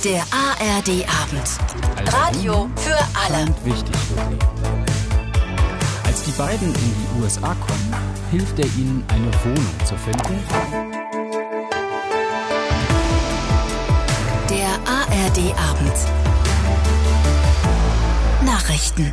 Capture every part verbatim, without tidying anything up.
Der A R D-Abend. Also Radio für alle. Wichtig für sie. Als die beiden in die U S A kommen, hilft er ihnen, eine Wohnung zu finden. Der A R D-Abend. Nachrichten.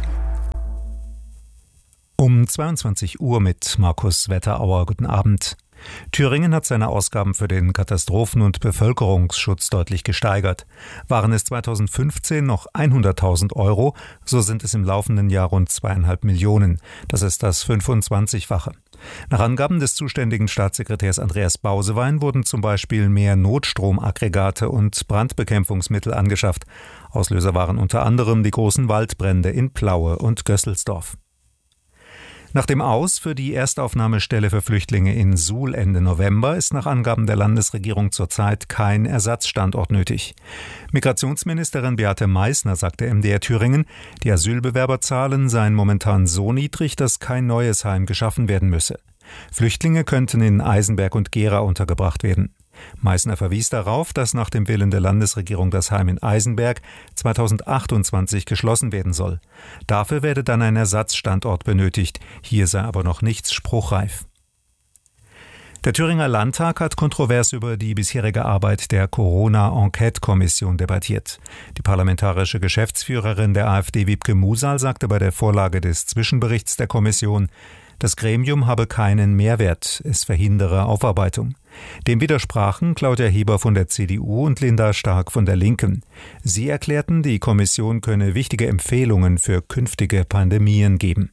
Um zweiundzwanzig Uhr mit Markus Wetterauer. Guten Abend. Thüringen hat seine Ausgaben für den Katastrophen- und Bevölkerungsschutz deutlich gesteigert. Waren es zweitausendfünfzehn noch hunderttausend Euro, so sind es im laufenden Jahr rund zweieinhalb Millionen. Das ist das fünfundzwanzigfache. Nach Angaben des zuständigen Staatssekretärs Andreas Bausewein wurden zum Beispiel mehr Notstromaggregate und Brandbekämpfungsmittel angeschafft. Auslöser waren unter anderem die großen Waldbrände in Plaue und Gösselsdorf. Nach dem Aus für die Erstaufnahmestelle für Flüchtlinge in Suhl Ende November ist nach Angaben der Landesregierung zurzeit kein Ersatzstandort nötig. Migrationsministerin Beate Meißner sagte M D R Thüringen, die Asylbewerberzahlen seien momentan so niedrig, dass kein neues Heim geschaffen werden müsse. Flüchtlinge könnten in Eisenberg und Gera untergebracht werden. Meißner verwies darauf, dass nach dem Willen der Landesregierung das Heim in Eisenberg zweitausendachtundzwanzig geschlossen werden soll. Dafür werde dann ein Ersatzstandort benötigt. Hier sei aber noch nichts spruchreif. Der Thüringer Landtag hat kontrovers über die bisherige Arbeit der Corona-Enquete-Kommission debattiert. Die parlamentarische Geschäftsführerin der AfD, Wiebke Musal, sagte bei der Vorlage des Zwischenberichts der Kommission, das Gremium habe keinen Mehrwert, es verhindere Aufarbeitung. Dem widersprachen Claudia Heber von der C D U und Linda Stark von der Linken. Sie erklärten, die Kommission könne wichtige Empfehlungen für künftige Pandemien geben.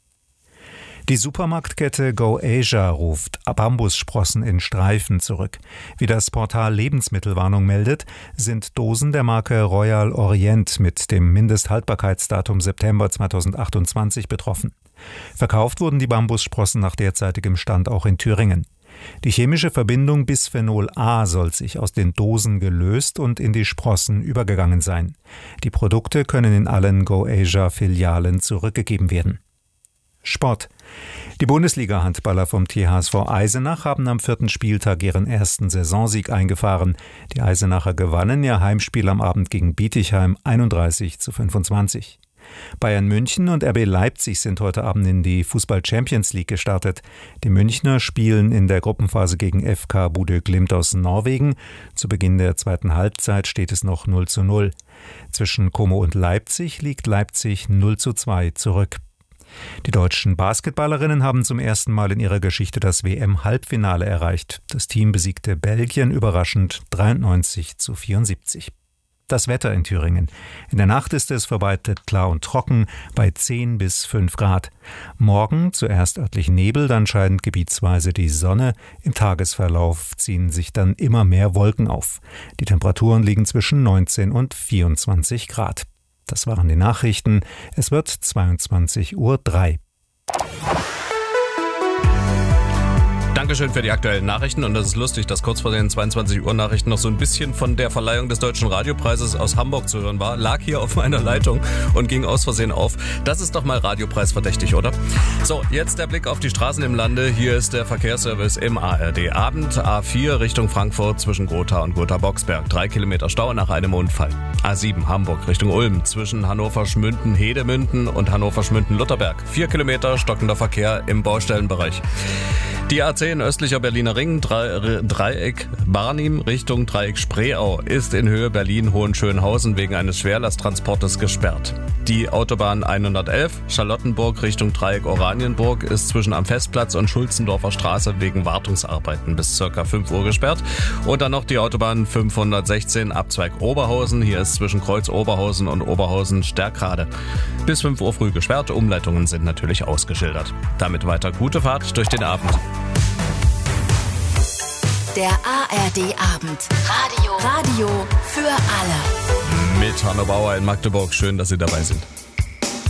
Die Supermarktkette GoAsia ruft Bambussprossen in Streifen zurück. Wie das Portal Lebensmittelwarnung meldet, sind Dosen der Marke Royal Orient mit dem Mindesthaltbarkeitsdatum September zweitausendachtundzwanzig betroffen. Verkauft wurden die Bambussprossen nach derzeitigem Stand auch in Thüringen. Die chemische Verbindung Bisphenol A soll sich aus den Dosen gelöst und in die Sprossen übergegangen sein. Die Produkte können in allen GoAsia-Filialen zurückgegeben werden. Sport. Die Bundesliga-Handballer vom T H S V Eisenach haben am vierten Spieltag ihren ersten Saisonsieg eingefahren. Die Eisenacher gewannen ihr Heimspiel am Abend gegen Bietigheim einunddreißig zu fünfundzwanzig. Bayern München und R B Leipzig sind heute Abend in die Fußball-Champions League gestartet. Die Münchner spielen in der Gruppenphase gegen F K Bodø Glimt aus Norwegen. Zu Beginn der zweiten Halbzeit steht es noch null zu null. Zwischen Como und Leipzig liegt Leipzig null zu zwei zurück. Die deutschen Basketballerinnen haben zum ersten Mal in ihrer Geschichte das W M-Halbfinale erreicht. Das Team besiegte Belgien überraschend dreiundneunzig zu vierundsiebzig. Das Wetter in Thüringen. In der Nacht ist es verbreitet klar und trocken bei zehn bis fünf Grad. Morgen zuerst örtlich Nebel, dann scheint gebietsweise die Sonne. Im Tagesverlauf ziehen sich dann immer mehr Wolken auf. Die Temperaturen liegen zwischen neunzehn und vierundzwanzig Grad. Das waren die Nachrichten. Es wird zweiundzwanzig Uhr drei. Dankeschön für die aktuellen Nachrichten und das ist lustig, dass kurz vor den zweiundzwanzig Uhr Nachrichten noch so ein bisschen von der Verleihung des Deutschen Radiopreises aus Hamburg zu hören war, lag hier auf meiner Leitung und ging aus Versehen auf. Das ist doch mal Radiopreis verdächtig, oder? So, jetzt der Blick auf die Straßen im Lande. Hier ist der Verkehrsservice im A R D Abend. A vier Richtung Frankfurt zwischen Gotha und Gotha-Boxberg. Drei Kilometer Stau nach einem Unfall. A sieben Hamburg Richtung Ulm zwischen Hannover-Schmünden-Hedemünden und Hannover-Schmünden-Lutherberg. Vier Kilometer stockender Verkehr im Baustellenbereich. Die A zehn östlicher Berliner Ring, Dreieck Barnim Richtung Dreieck Spreeau ist in Höhe Berlin-Hohenschönhausen wegen eines Schwerlasttransportes gesperrt. Die Autobahn hundertelf Charlottenburg Richtung Dreieck Oranienburg ist zwischen am Festplatz und Schulzendorfer Straße wegen Wartungsarbeiten bis ca. fünf Uhr gesperrt. Und dann noch die Autobahn fünfhundertsechzehn Abzweig Oberhausen. Hier ist zwischen Kreuz Oberhausen und Oberhausen Stärkrade bis fünf Uhr früh gesperrt. Umleitungen sind natürlich ausgeschildert. Damit weiter gute Fahrt durch den Abend. Der A R D-Abend. Radio. Radio für alle. Mit Hanno Bauer in Magdeburg. Schön, dass Sie dabei sind.